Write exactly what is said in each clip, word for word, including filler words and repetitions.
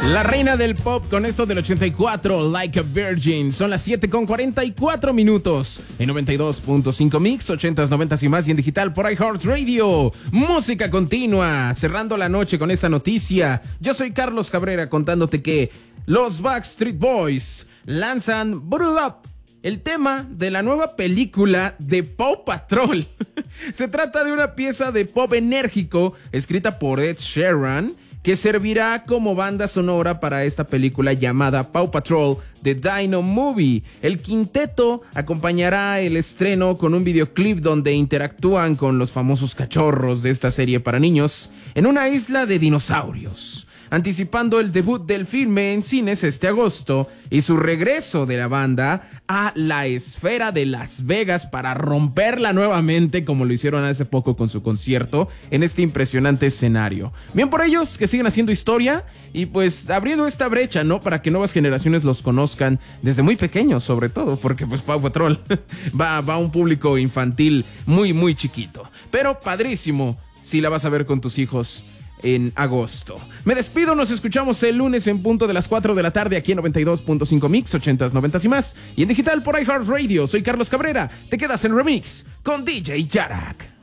La reina del pop con esto del ochenta y cuatro, Like a Virgin. Son las siete con cuarenta y cuatro minutos. En noventa y dos punto cinco Mix, ochentas, noventas y más. Y en digital por iHeartRadio. Música continua. Cerrando la noche con esta noticia. Yo soy Carlos Cabrera contándote que los Backstreet Boys lanzan Bottled Up, el tema de la nueva película de Paw Patrol. Se trata de una pieza de pop enérgico escrita por Ed Sheeran, que servirá como banda sonora para esta película llamada Paw Patrol The Dino Movie. El quinteto acompañará el estreno con un videoclip donde interactúan con los famosos cachorros de esta serie para niños en una isla de dinosaurios, anticipando el debut del filme en cines este agosto y su regreso de la banda a la esfera de Las Vegas para romperla nuevamente, como lo hicieron hace poco con su concierto en este impresionante escenario. Bien por ellos, que siguen haciendo historia y pues abriendo esta brecha, ¿no? Para que nuevas generaciones los conozcan desde muy pequeños, sobre todo, porque pues Paw Patrol va, va a un público infantil muy, muy chiquito. Pero padrísimo si la vas a ver con tus hijos en agosto. Me despido, nos escuchamos el lunes en punto de las cuatro de la tarde aquí en noventa y dos punto cinco Mix, ochentas, noventas y más, y en digital por iHeartRadio. Soy Carlos Cabrera, te quedas en Remix con D J Yarak.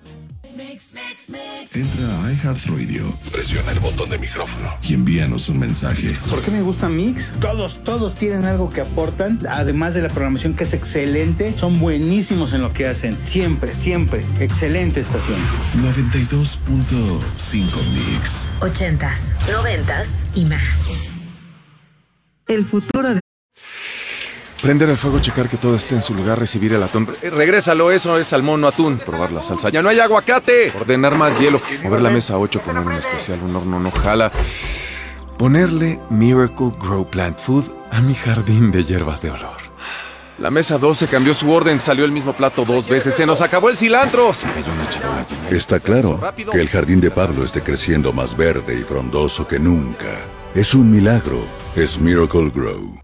Entra a iHeartRadio, presiona el botón de micrófono y envíanos un mensaje. ¿Por qué me gusta Mix? Todos, todos tienen algo que aportan, además de la programación que es excelente, son buenísimos en lo que hacen, siempre, siempre, excelente estación. noventa y dos punto cinco Mix. Ochentas, noventas y más. El futuro de... Prender el fuego, checar que todo esté en su lugar, recibir el atún. Eh, regrésalo, eso es salmón o atún. Probar la salsa. ¡Ya no hay aguacate! Ordenar más hielo. Mover la mesa ocho, poner un especial, un horno no jala. Ponerle Miracle Grow Plant Food a mi jardín de hierbas de olor. La mesa doce cambió su orden, salió el mismo plato dos veces. ¡Se nos acabó el cilantro! Se cayó una charola llena de... Está claro que el jardín de Pablo esté creciendo más verde y frondoso que nunca. Es un milagro. Es Miracle Grow.